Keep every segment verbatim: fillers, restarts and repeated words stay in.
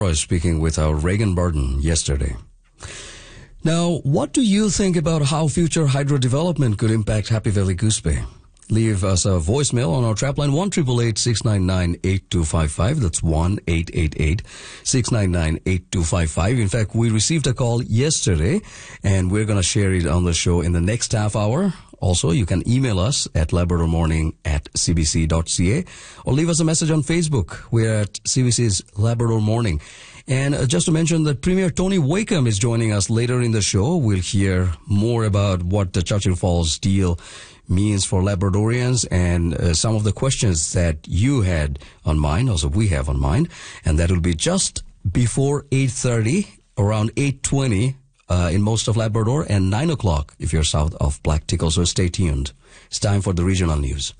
I was speaking with our Reagan Barton yesterday. Now, what do you think about how future hydro development could impact Happy Valley Goose Bay? Leave us a voicemail on our trap line one eight eight eight, six nine nine, eight two five five. That's one eight eight eight, six nine nine, eight two five five. In fact, we received a call yesterday, and we're going to share it on the show in the next half hour. Also, you can email us at labradormorning at c b c dot c a or leave us a message on Facebook. We're at C B C's Labrador Morning. And uh, just to mention that Premier Tony Wakeham is joining us later in the show. We'll hear more about what the Churchill Falls deal means for Labradorians and uh, some of the questions that you had on mind, also we have on mind. And that will be just before eight thirty, around eight twenty. Uh, in most of Labrador, and nine o'clock if you're south of Black Tickle, so stay tuned. It's time for the regional news.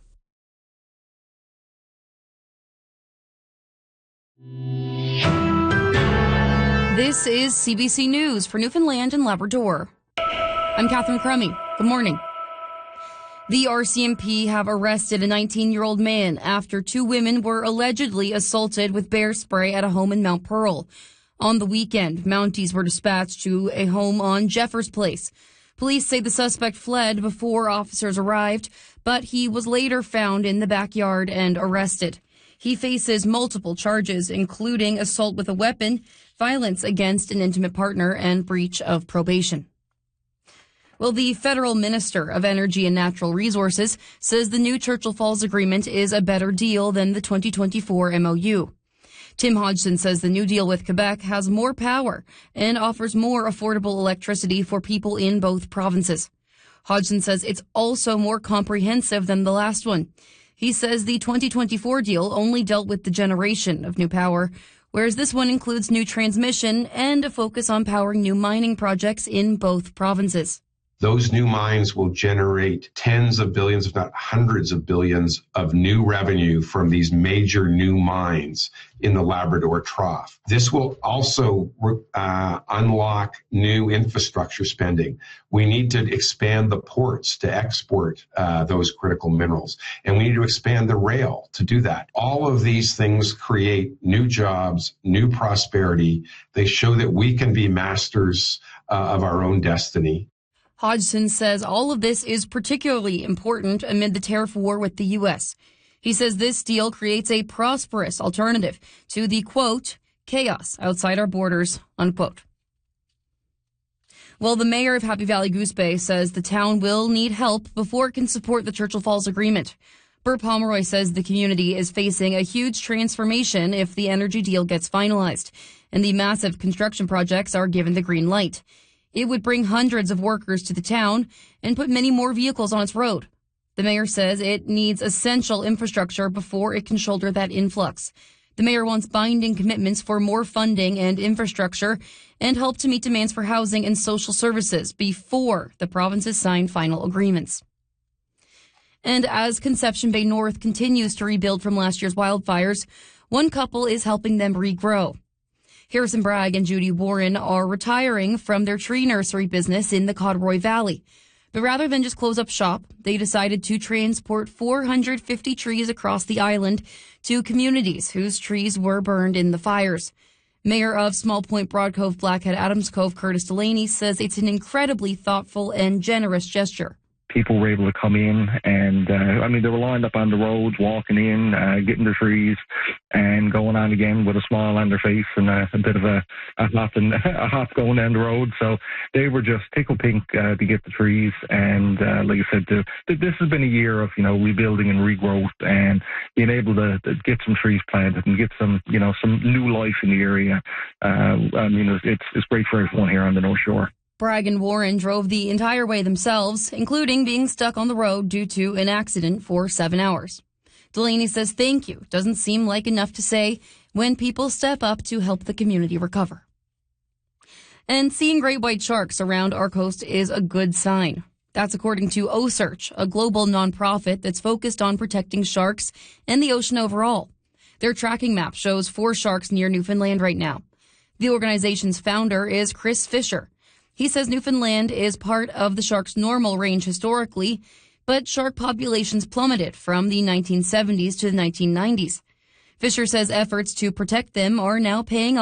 This is C B C News for Newfoundland and Labrador. I'm Catherine Crummy. Good morning. The R C M P have arrested a nineteen-year-old man after two women were allegedly assaulted with bear spray at a home in Mount Pearl. On the weekend, Mounties were dispatched to a home on Jeffers Place. Police say the suspect fled before officers arrived, but he was later found in the backyard and arrested. He faces multiple charges, including assault with a weapon, violence against an intimate partner, and breach of probation. Well, the federal minister of Energy and Natural Resources says the new Churchill Falls agreement is a better deal than the twenty twenty-four M O U. Tim Hodgson says the new deal with Quebec has more power and offers more affordable electricity for people in both provinces. Hodgson says it's also more comprehensive than the last one. He says the twenty twenty-four deal only dealt with the generation of new power, whereas this one includes new transmission and a focus on powering new mining projects in both provinces. Those new mines will generate tens of billions, if not hundreds of billions of new revenue from these major new mines in the Labrador Trough. This will also uh, unlock new infrastructure spending. We need to expand the ports to export uh, those critical minerals, and we need to expand the rail to do that. All of these things create new jobs, new prosperity. They show that we can be masters uh, of our own destiny. Hodgson says all of this is particularly important amid the tariff war with the U S. He says this deal creates a prosperous alternative to the, quote, chaos outside our borders, unquote. Well, the mayor of Happy Valley Goose Bay says the town will need help before it can support the Churchill Falls agreement. Bert Pomeroy says the community is facing a huge transformation if the energy deal gets finalized, and the massive construction projects are given the green light. It would bring hundreds of workers to the town and put many more vehicles on its road. The mayor says it needs essential infrastructure before it can shoulder that influx. The mayor wants binding commitments for more funding and infrastructure and help to meet demands for housing and social services before the provinces sign final agreements. And as Conception Bay North continues to rebuild from last year's wildfires, one couple is helping them regrow. Harrison Bragg and Judy Warren are retiring from their tree nursery business in the Codroy Valley. But rather than just close up shop, they decided to transport four hundred fifty trees across the island to communities whose trees were burned in the fires. Mayor of Small Point Broad Cove Blackhead Adams Cove Curtis Delaney says it's an incredibly thoughtful and generous gesture. People were able to come in and, uh, I mean, they were lined up on the roads, walking in, uh, getting their trees and going on again with a smile on their face and a, a bit of a, a hop and a hop going down the road. So they were just tickled pink uh, to get the trees. And uh, like I said, to, to, this has been a year of, you know, rebuilding and regrowth and being able to, to get some trees planted and get some, you know, some new life in the area. Uh, I mean, it's, it's great for everyone here on the North Shore. Bragg and Warren drove the entire way themselves, including being stuck on the road due to an accident for seven hours. Delaney says thank you doesn't seem like enough to say when people step up to help the community recover. And seeing great white sharks around our coast is a good sign. That's according to OCEARCH, a global nonprofit that's focused on protecting sharks and the ocean overall. Their tracking map shows four sharks near Newfoundland right now. The organization's founder is Chris Fisher. He says Newfoundland is part of the shark's normal range historically, but shark populations plummeted from the nineteen seventies to the nineteen nineties. Fisher says efforts to protect them are now paying off.